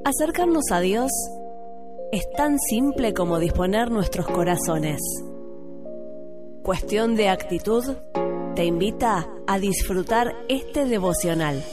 Acercarnos a Dios es tan simple como disponer nuestros corazones. Cuestión de actitud te invita a disfrutar este devocional.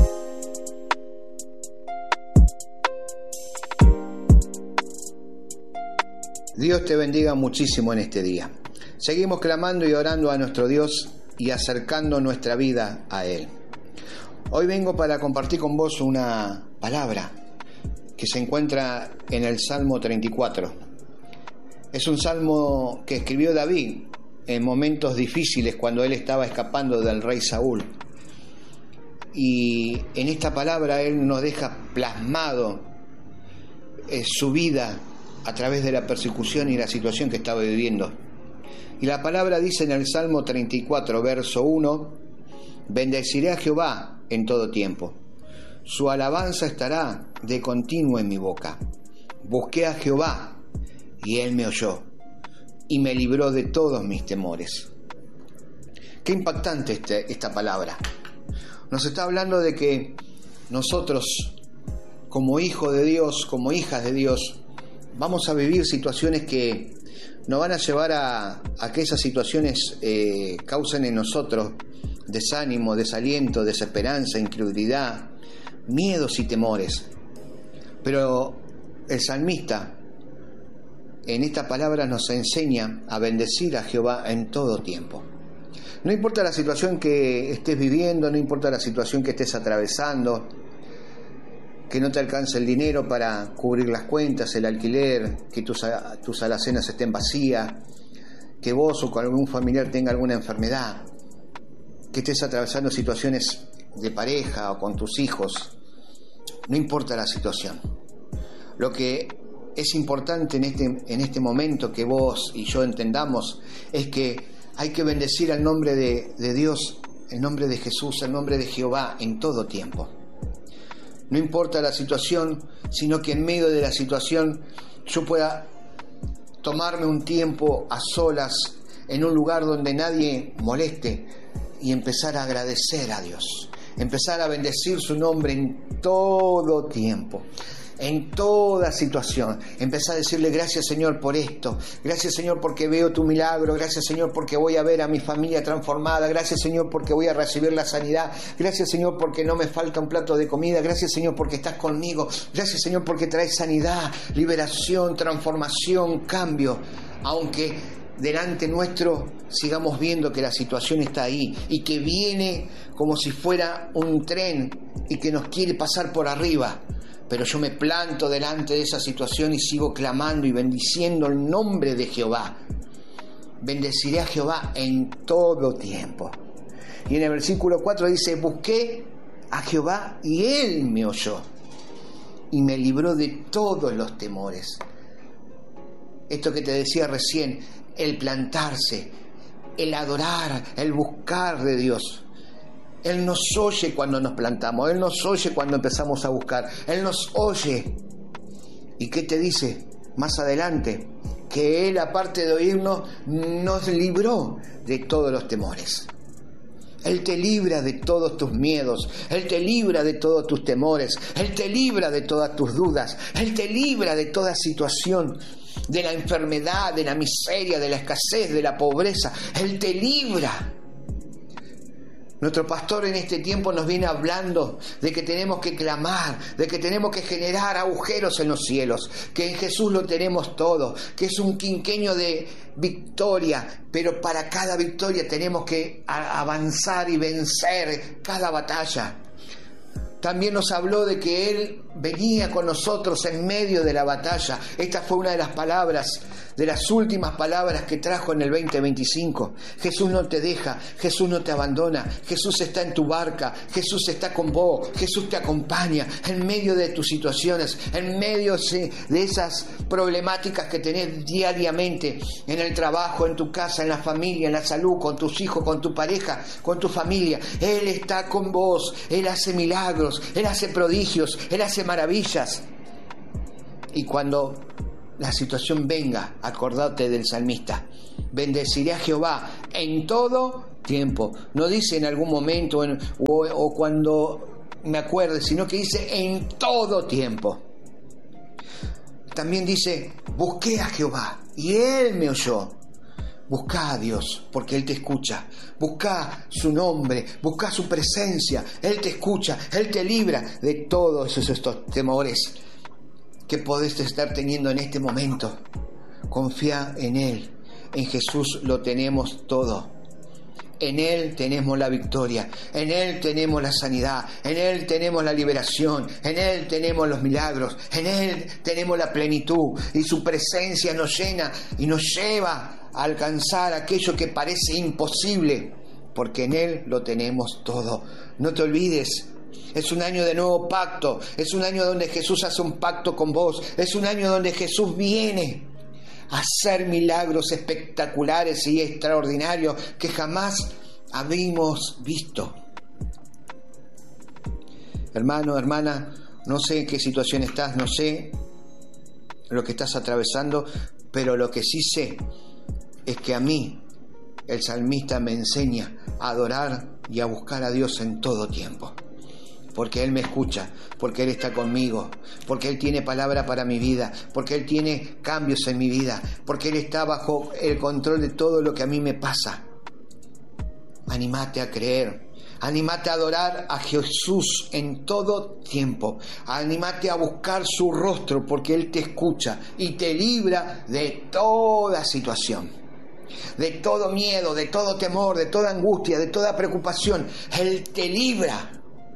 Dios te bendiga muchísimo en este día. Seguimos clamando y orando a nuestro Dios y acercando nuestra vida a Él. Hoy vengo para compartir con vos una palabra que se encuentra en el Salmo 34. Es un salmo que escribió David en momentos difíciles cuando él estaba escapando del rey Saúl. Y en esta palabra él nos deja plasmado su vida a través de la persecución y la situación que estaba viviendo. Y la palabra dice en el Salmo 34, verso 1: bendeciré a Jehová en todo tiempo. Su alabanza estará de continuo en mi boca. Busqué a Jehová y Él me oyó y me libró de todos mis temores. Qué impactante esta palabra. Nos está hablando de que nosotros, como hijos de Dios, como hijas de Dios, vamos a vivir situaciones que nos van a llevar a que esas situaciones causen en nosotros desánimo, desaliento, desesperanza, incredulidad, miedos y temores. Pero el salmista en esta palabra nos enseña a bendecir a Jehová en todo tiempo. No importa la situación que estés viviendo, no importa la situación que estés atravesando, que no te alcance el dinero para cubrir las cuentas, el alquiler, que tus alacenas estén vacías, que vos o con algún familiar tenga alguna enfermedad, que estés atravesando situaciones de pareja o con tus hijos. No importa la situación. Lo que es importante en este momento que vos y yo entendamos es que hay que bendecir al nombre de Dios, el nombre de Jesús, el nombre de Jehová en todo tiempo. No importa la situación, sino que en medio de la situación yo pueda tomarme un tiempo a solas en un lugar donde nadie moleste y empezar a agradecer a Dios, empezar a bendecir su nombre en todo tiempo, en toda situación. Empezar a decirle: gracias, Señor, por esto. Gracias, Señor, porque veo tu milagro. Gracias, Señor, porque voy a ver a mi familia transformada. Gracias, Señor, porque voy a recibir la sanidad. Gracias, Señor, porque no me falta un plato de comida. Gracias, Señor, porque estás conmigo. Gracias, Señor, porque traes sanidad, liberación, transformación, cambio. Aunque delante nuestro sigamos viendo que la situación está ahí y que viene como si fuera un tren y que nos quiere pasar por arriba. Pero yo me planto delante de esa situación y sigo clamando y bendiciendo el nombre de Jehová. Bendeciré a Jehová en todo tiempo. Y en el versículo 4 dice: busqué a Jehová y Él me oyó y me libró de todos los temores. Esto que te decía recién, el plantarse, el adorar, el buscar de Dios. Él nos oye cuando nos plantamos, Él nos oye cuando empezamos a buscar, Él nos oye. ¿Y qué te dice más adelante? Que Él, aparte de oírnos, nos libró de todos los temores. Él te libra de todos tus miedos, Él te libra de todos tus temores, Él te libra de todas tus dudas, Él te libra de toda situación, de la enfermedad, de la miseria, de la escasez, de la pobreza. Él te libra. Nuestro pastor en este tiempo nos viene hablando de que tenemos que clamar, de que tenemos que generar agujeros en los cielos, que en Jesús lo tenemos todo, que es un quinquenio de victoria, pero para cada victoria tenemos que avanzar y vencer cada batalla. También nos habló de que Él venía con nosotros en medio de la batalla. Esta fue una de las palabras, de las últimas palabras que trajo en el 2025. Jesús no te deja, Jesús no te abandona, Jesús está en tu barca, Jesús está con vos, Jesús te acompaña en medio de tus situaciones, en medio de esas problemáticas que tenés diariamente en el trabajo, en tu casa, en la familia, en la salud, con tus hijos, con tu pareja, con tu familia. Él está con vos, Él hace milagros, Él hace prodigios, Él hace maravillas. Y cuando la situación venga, acordate del salmista: bendeciré a Jehová en todo tiempo. No dice en algún momento o cuando me acuerde, sino que dice en todo tiempo. También dice, busqué a Jehová y Él me oyó. Buscá a Dios, porque Él te escucha. Buscá su nombre, buscá su presencia. Él te escucha, Él te libra de todos estos temores que podés estar teniendo en este momento. Confía en Él. En Jesús lo tenemos todo. En Él tenemos la victoria, en Él tenemos la sanidad, en Él tenemos la liberación, en Él tenemos los milagros, en Él tenemos la plenitud, y su presencia nos llena y nos lleva a alcanzar aquello que parece imposible, porque en Él lo tenemos todo. No te olvides, es un año de nuevo pacto, es un año donde Jesús hace un pacto con vos, es un año donde Jesús viene a hacer milagros espectaculares y extraordinarios que jamás habíamos visto. Hermano, hermana, no sé en qué situación estás, no sé lo que estás atravesando, pero lo que sí sé es que a mí el salmista me enseña a adorar y a buscar a Dios en todo tiempo. Porque Él me escucha, porque Él está conmigo, porque Él tiene palabra para mi vida, porque Él tiene cambios en mi vida, porque Él está bajo el control de todo lo que a mí me pasa. Anímate a creer, anímate a adorar a Jesús en todo tiempo, anímate a buscar su rostro, porque Él te escucha y te libra de toda situación, de todo miedo, de todo temor, de toda angustia, de toda preocupación. Él te libra.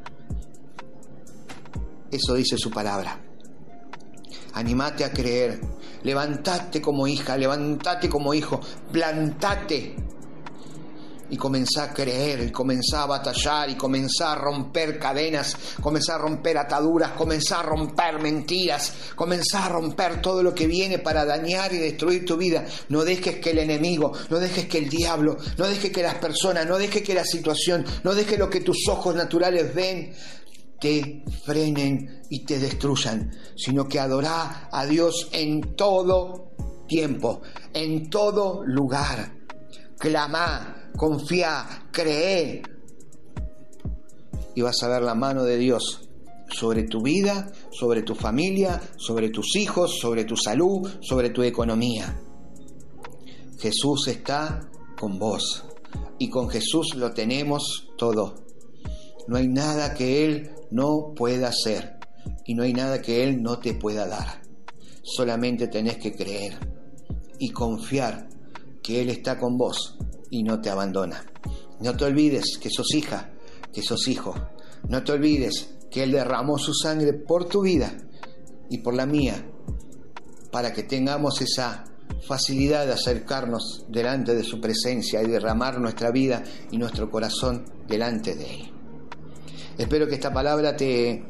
Eso dice su palabra. Anímate a creer. Levántate como hija, levántate como hijo. Plantate. Y comenzá a creer, y comenzá a batallar, y comenzá a romper cadenas, comenzá a romper ataduras, comenzá a romper mentiras, comenzá a romper todo lo que viene para dañar y destruir tu vida. No dejes que el enemigo, no dejes que el diablo, no dejes que las personas, no dejes que la situación, no dejes lo que tus ojos naturales ven, te frenen y te destruyan, sino que adorá a Dios en todo tiempo, en todo lugar. Clamá, confía, cree, y vas a ver la mano de Dios sobre tu vida, sobre tu familia, sobre tus hijos, sobre tu salud, sobre tu economía. Jesús está con vos, y con Jesús lo tenemos todo. No hay nada que Él no pueda hacer, y no hay nada que Él no te pueda dar. Solamente tenés que creer y confiar que Él está con vos y no te abandona. No te olvides que sos hija, que sos hijo. No te olvides que Él derramó su sangre por tu vida y por la mía, para que tengamos esa facilidad de acercarnos delante de su presencia y derramar nuestra vida y nuestro corazón delante de Él. Espero que esta palabra te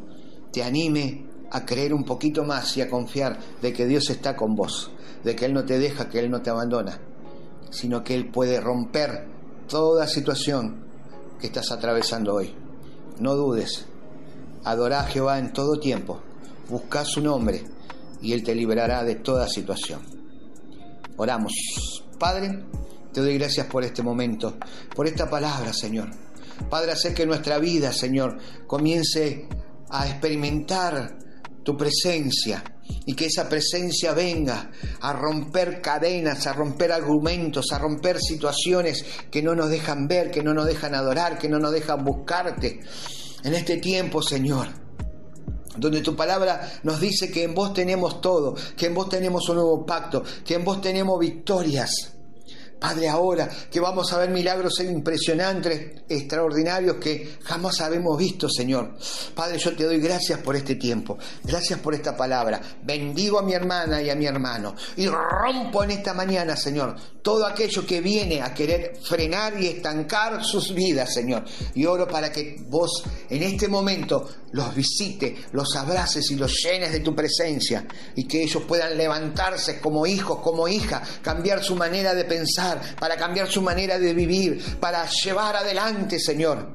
anime a creer un poquito más y a confiar de que Dios está con vos, de que Él no te deja, que Él no te abandona, sino que Él puede romper toda situación que estás atravesando hoy. No dudes, adorá a Jehová en todo tiempo, buscá su nombre y Él te liberará de toda situación. Oramos. Padre, te doy gracias por este momento, por esta palabra, Señor. Padre, hacer que nuestra vida, Señor, comience a experimentar tu presencia y que esa presencia venga a romper cadenas, a romper argumentos, a romper situaciones que no nos dejan ver, que no nos dejan adorar, que no nos dejan buscarte. En este tiempo, Señor, donde tu palabra nos dice que en vos tenemos todo, que en vos tenemos un nuevo pacto, que en vos tenemos victorias. Padre, ahora que vamos a ver milagros impresionantes, extraordinarios que jamás habíamos visto, Señor. Padre, yo te doy gracias por este tiempo, gracias por esta palabra. Bendigo a mi hermana y a mi hermano y rompo en esta mañana, Señor, todo aquello que viene a querer frenar y estancar sus vidas, Señor. Y oro para que vos en este momento los visite, los abraces y los llenes de tu presencia, y que ellos puedan levantarse como hijos, como hijas, cambiar su manera de pensar, para cambiar su manera de vivir, para llevar adelante, Señor,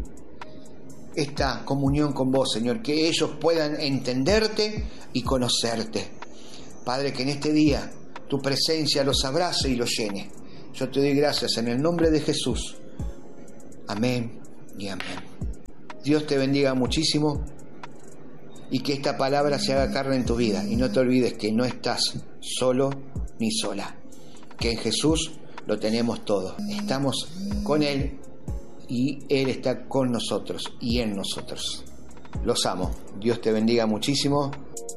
esta comunión con vos, Señor, que ellos puedan entenderte y conocerte. Padre, que en este día tu presencia los abrace y los llene. Yo te doy gracias en el nombre de Jesús. Amén y amén. Dios te bendiga muchísimo y que esta palabra se haga carne en tu vida. Y no te olvides que no estás solo ni sola, que en Jesús lo tenemos todo. Estamos con Él y Él está con nosotros y en nosotros. Los amo. Dios te bendiga muchísimo.